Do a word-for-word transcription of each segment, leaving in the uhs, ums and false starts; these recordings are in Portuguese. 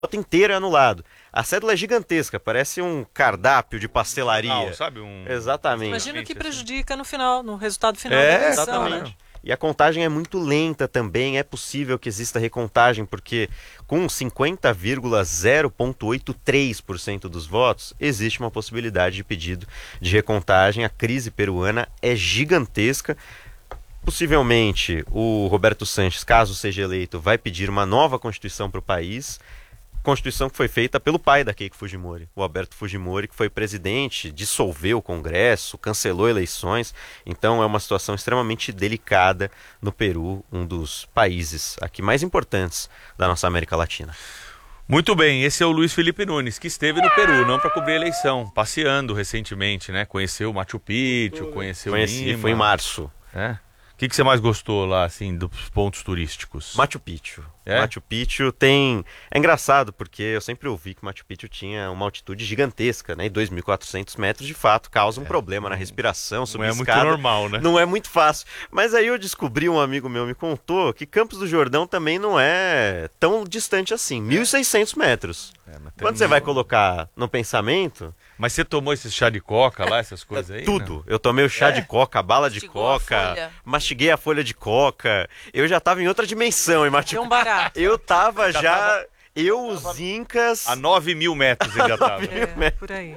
voto inteiro é anulado. A cédula é gigantesca, parece um cardápio de pastelaria. Não, sabe? Um... Exatamente. Imagina que prejudica no final, no resultado final É, da eleição, exatamente. né? E a contagem é muito lenta também, é possível que exista recontagem, porque com cinquenta vírgula zero oito três por cento dos votos, existe uma possibilidade de pedido de recontagem. A crise peruana é gigantesca. Possivelmente o Roberto Sanches, caso seja eleito, vai pedir uma nova constituição para o país. Constituição que foi feita pelo pai da Keiko Fujimori, o Alberto Fujimori, que foi presidente, dissolveu o Congresso, cancelou eleições. Então é uma situação extremamente delicada no Peru, um dos países aqui mais importantes da nossa América Latina. Muito bem, esse é o Luiz Felipe Nunes, que esteve no Peru, não para cobrir a eleição, passeando recentemente, né? Conheceu Machu Picchu, conheceu Conheci, Lima. foi em março. É? O que, que você mais gostou lá, assim, dos pontos turísticos? Machu Picchu. É? Machu Picchu tem... É engraçado, porque eu sempre ouvi que Machu Picchu tinha uma altitude gigantesca, né? E dois mil e quatrocentos metros, de fato, causa um É. problema na respiração, subir Não é muito escada. normal, né? Não é muito fácil. Mas aí eu descobri, um amigo meu me contou, que Campos do Jordão também não é tão distante assim. mil e seiscentos metros. É, mas tem Quando você um- vai colocar no pensamento... Mas você tomou esse chá de coca lá, essas coisas aí? Tudo. Eu tomei o chá É? de coca, a bala de Mastigou a coca, folha. mastiguei a folha de coca. Eu já tava em outra dimensão em Machu Deu um barato. Eu tava já... tava- Eu, os incas... A nove mil metros ele já tava. É, por aí.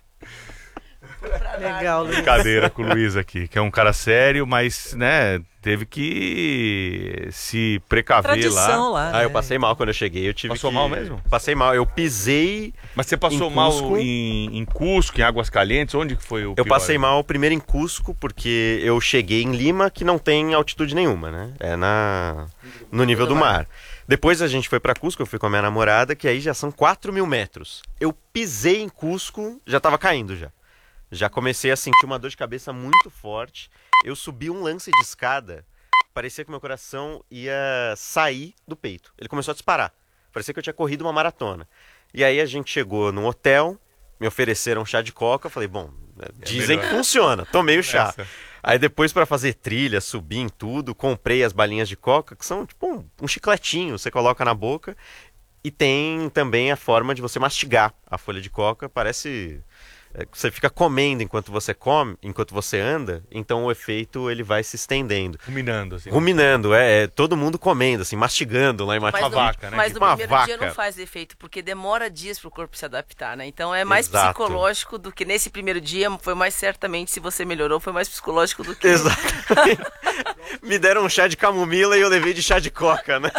Legal, Luiz. Brincadeira com o Luiz aqui, que é um cara sério, mas, né, teve que se precaver Tradição lá. lá. Ah, eu né? passei mal quando eu cheguei. Eu tive Passou que- mal mesmo? Passei mal. Eu pisei... Mas você passou Em mal Cusco? em, em Cusco, em Águas Calientes? Onde que foi o Eu pior? passei mal primeiro em Cusco, porque eu cheguei em Lima, que não tem altitude nenhuma, né? É na... no nível do mar. Depois a gente foi pra Cusco, eu fui com a minha namorada, que aí já são quatro mil metros. Eu pisei em Cusco, já tava caindo já. Já comecei a sentir uma dor de cabeça muito forte. Eu subi um lance de escada, parecia que meu coração ia sair do peito. Ele começou a disparar. Parecia que eu tinha corrido uma maratona. E aí a gente chegou num hotel, me ofereceram chá de coca, eu falei, bom, dizem melhor. que funciona, tomei o chá. Essa. Aí depois pra fazer trilha, subir em tudo, comprei as balinhas de coca, que são tipo um, um chicletinho, você coloca na boca. E tem também a forma de você mastigar a folha de coca, parece... é, você fica comendo enquanto você come, enquanto você anda, então o efeito ele vai se estendendo. Ruminando, assim. Ruminando, é, é todo mundo comendo, assim, mastigando lá em Machu Mas Picchu. no, vaca, né? mas Tipo no uma primeiro dia vaca. não faz efeito, porque demora dias pro corpo se adaptar, né? Então é mais Exato. psicológico do que nesse primeiro dia, foi mais certamente, se você melhorou, foi mais psicológico do que... Exatamente. Me deram um chá de camomila e eu levei de chá de coca, né?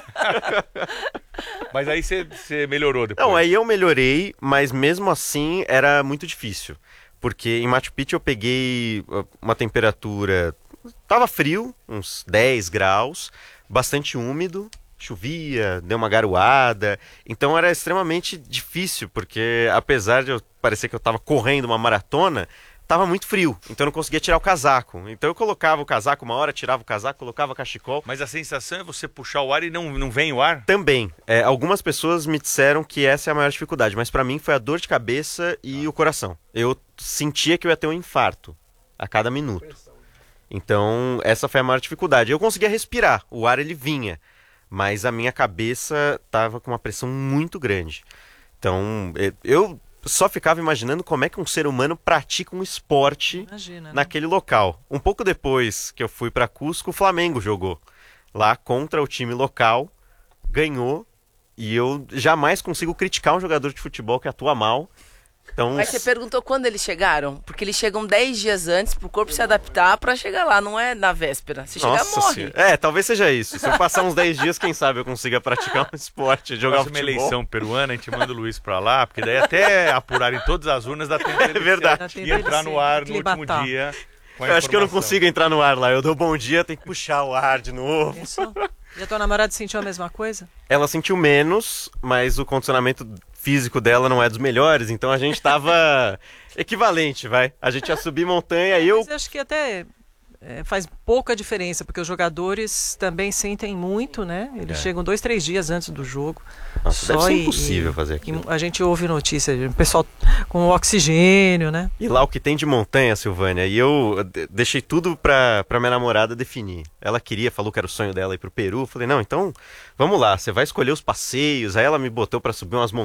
Mas aí você, você melhorou depois. Não, aí eu melhorei, mas mesmo assim era muito difícil. Porque em Machu Picchu eu peguei uh, uma temperatura... Tava frio, uns dez graus, bastante úmido, chovia, deu uma garoada. Então era extremamente difícil, porque apesar de eu parecer que eu tava correndo uma maratona, tava muito frio, então eu não conseguia tirar o casaco. Então eu colocava o casaco uma hora, tirava o casaco, colocava cachecol. Mas a sensação é você puxar o ar e não, não vem o ar? Também, é, algumas pessoas me disseram que essa é a maior dificuldade, mas pra mim foi a dor de cabeça e o coração. Eu sentia que eu ia ter um infarto a cada minuto. Então essa foi a maior dificuldade. Eu conseguia respirar, o ar ele vinha, mas a minha cabeça tava com uma pressão muito grande. Então eh, eu só ficava imaginando como é que um ser humano pratica um esporte Imagina, né? naquele local. Um pouco depois que eu fui pra Cusco, o Flamengo jogou lá contra o time local, ganhou, e eu jamais consigo criticar um jogador de futebol que atua mal. Então, Mas você perguntou quando eles chegaram? Porque eles chegam dez dias antes pro corpo se adaptar pra chegar lá, não é na véspera. Se chegar, nossa morre. senhora. É, talvez seja isso. Se eu passar uns dez dias, quem sabe eu consiga praticar um esporte, jogar Próxima futebol. eleição peruana, a gente manda o Luiz pra lá, porque daí até apurarem todas as urnas dá tempo dele É verdade. se- e entrar no ar no último Aclimatar. dia. com a Eu acho que eu não informação. consigo entrar no ar lá. Eu dou bom dia, tenho que puxar o ar de novo. Isso. E a tua namorada sentiu a mesma coisa? Ela sentiu menos, mas o condicionamento físico dela não é dos melhores, então a gente tava equivalente, vai. A gente ia subir montanha e eu... Mas eu acho que até é, faz pouca diferença, porque os jogadores também sentem muito, né? Eles É. chegam dois, três dias antes do jogo. Nossa, deve ser e- impossível e- fazer e aquilo. a gente ouve notícias, o pessoal com oxigênio, né? E lá o que tem de montanha, Silvânia, e eu de- deixei tudo pra, pra minha namorada definir. Ela queria, falou que era o sonho dela ir pro Peru. Eu falei, não, então vamos lá, você vai escolher os passeios. Aí ela me botou pra subir umas montanhas.